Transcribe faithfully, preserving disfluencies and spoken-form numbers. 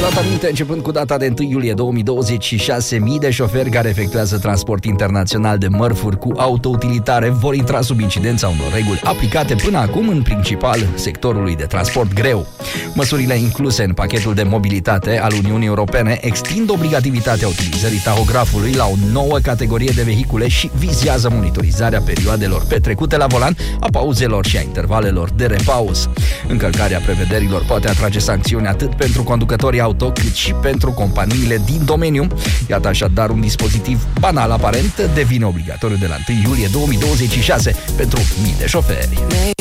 luat aminte, începând cu data de întâi iulie două mii douăzeci și șase, mii de șoferi care efectuează transport internațional de mărfuri cu autoutilitare vor intra sub incidența unor reguli aplicate până acum în principal sectorului de transport greu. Măsurile incluse în pachetul de mobilitate al Uniunii Europene extind obligativitatea utilizării tahografului la o nouă categorie de vehicule și vizează monitorizarea perioadelor petrecute la volan, a pauzelor și a intervalelor de repaus. Încălcarea prevederilor poate atrage sancțiuni atât pentru conducătorii auto, cât și pentru companiile din domeniu. Iată așadar un dispozitiv banal aparent devine obligatoriu de la întâi iulie două mii douăzeci și șase pentru mii de șoferi.